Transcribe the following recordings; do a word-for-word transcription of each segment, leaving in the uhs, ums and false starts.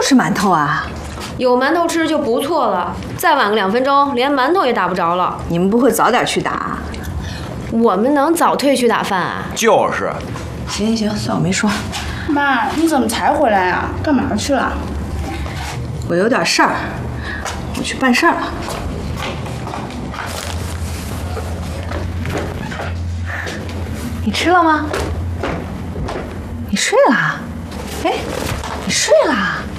吃馒头啊？ 有馒头吃就不错了，再晚个两分钟，连馒头也打不着了。 你们不会早点去打？ 我们能早退去打饭啊？ 就是。 行行行，算我没说。 妈，你怎么才回来呀？干嘛去了？ 我有点事儿，我去办事儿了。你吃了吗？你睡了？哎，你睡了？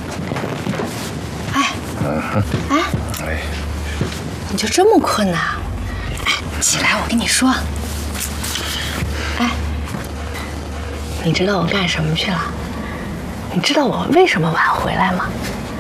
哎，哎，哎，你就这么困呐？哎，起来，我跟你说。哎，你知道我干什么去了？你知道我为什么晚回来吗？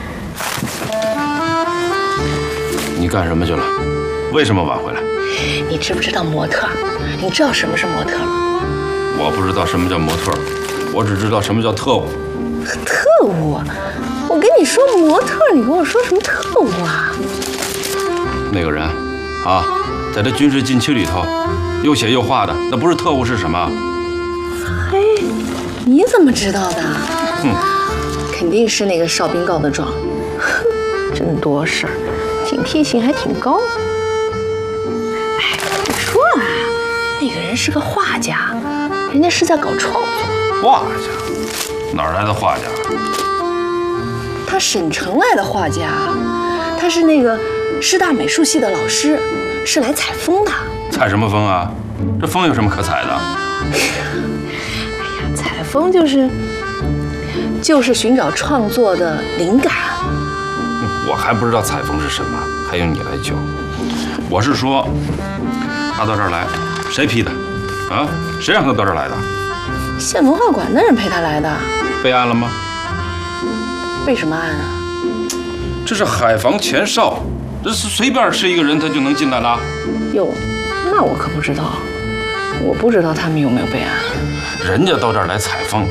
你干什么去了？为什么晚回来？ 你知不知道模特？你知道什么是模特吗？ 我不知道什么叫模特，我只知道什么叫特务。 特务？我跟你说模特，你跟我说什么特务啊？ 那个人，啊，在这军事禁区里头，又写又画的，那不是特务是什么？ 嘿，你怎么知道的？ 哼， 肯定是那个哨兵告的状。哼，真多事儿，警惕性还挺高。哎，你说了，那个人是个画家。人家是在搞创作。 画家？哪儿来的画家？ 他省城来的画家，他是那个师大美术系的老师，是来采风的。 采什么风啊？这风有什么可采的？ 哎呀，采风就是就是寻找创作的灵感。 我还不知道采风是什么，还用你来教？我是说，他到这儿来，谁批的？啊？谁让他到这儿来的？ 县文化馆的人陪他来的。 备案了吗？ 备什么案啊？ 这是海防前哨，这是随便是一个人他就能进来了。 哟，那我可不知道，我不知道他们有没有备案。 人家到这儿来采风，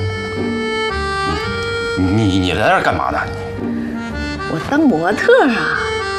你你你来这儿干嘛呢？ 我当模特啊，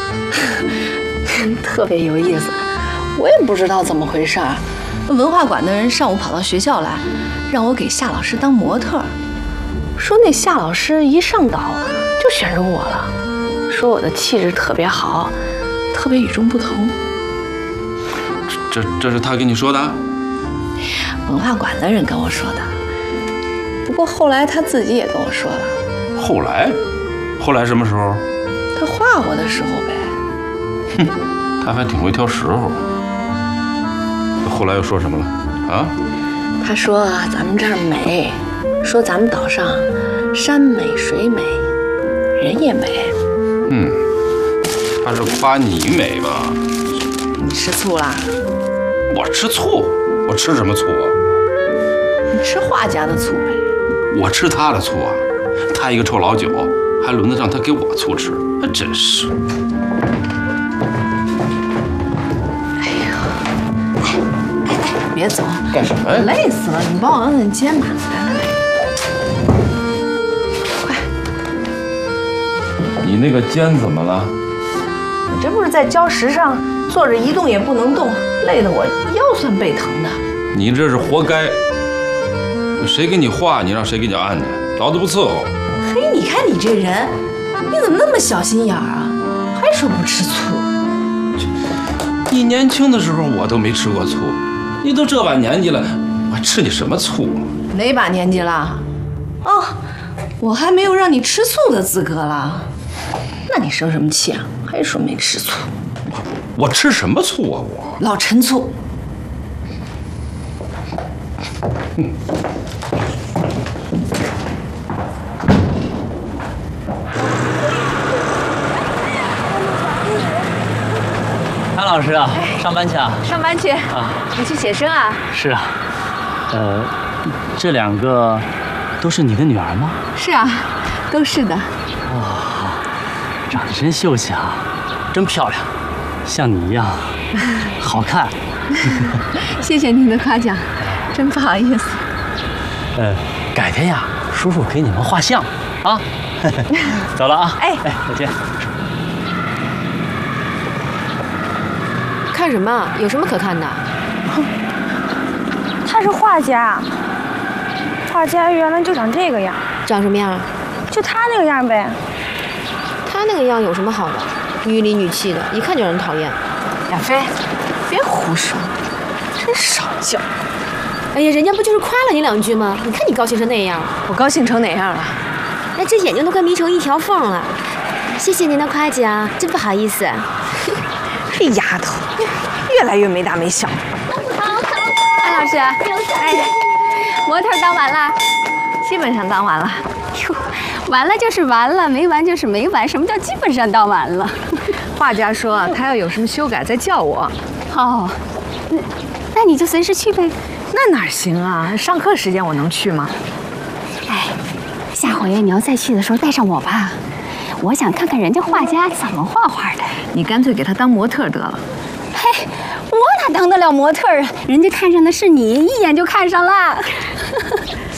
特别有意思。我也不知道怎么回事儿。文化馆的人上午跑到学校来，让我给夏老师当模特，说那夏老师一上岛就选中我了，说我的气质特别好，特别与众不同。 这这这是他跟你说的？ 文化馆的人跟我说的。不过后来他自己也跟我说了。 后来？后来什么时候？ 他画我的时候呗。 哼，他还挺会挑时候。后来又说什么了？啊？ 他说啊，咱们这儿美，说咱们岛上山美水美，人也美。 嗯，他是夸你美吧？ 你吃醋啦？ 我吃醋？我吃什么醋啊？ 你吃画家的醋呗。 我吃他的醋啊？他一个臭老九，还轮得上他给我醋吃？还真是。 别走！ 干什么呀？ 累死了！你帮我按按肩膀。来来来，快！ 你那个肩怎么了？ 我这不是在礁石上坐着一动也不能动，累得我腰酸背疼的。 你这是活该！谁给你画，你让谁给你按去，老子不伺候。 嘿，你看你这人，你怎么那么小心眼儿啊？还说不吃醋？ 你年轻的时候我都没吃过醋。你都这把年纪了，我还吃你什么醋啊？ 哪把年纪了？哦，我还没有让你吃醋的资格了。那你生什么气啊？还说没吃醋？ 我吃什么醋啊？我老陈醋。 嗯。 潘老师啊，上班去啊？ 上班去啊？你去写生啊？ 是啊，呃，这两个都是你的女儿吗？ 是啊，都是的。 哇，长得真秀气啊，真漂亮，像你一样，好看。 谢谢您的夸奖，真不好意思。 呃，改天呀，叔叔给你们画像啊。走了啊。 哎哎，再见。 看什么？有什么可看的？ 他是画家，画家原来就长这个样。 长什么样？ 就他那个样呗。 那个样有什么好的？女里女气的，一看就让人讨厌。 亚飞，别胡说，真少教。 哎呀，人家不就是夸了你两句吗？你看你高兴成那样。 我高兴成哪样了？ 哎，这眼睛都快眯成一条缝了。谢谢您的夸奖，真不好意思。 这丫头，越来越没大没小。 安老师，哎，模特当完了， 基本上当完了。 哟，完了就是完了，没完就是没完。什么叫基本上当完了？ 画家说他要有什么修改再叫我。 哦，那那你就随时去呗。 那哪行啊？上课时间我能去吗？ 哎，下回你要再去的时候带上我吧，我想看看人家画家怎么画画的。 你干脆给他当模特得了。 嘿，我哪当得了模特啊？人家看上的是你，一眼就看上了。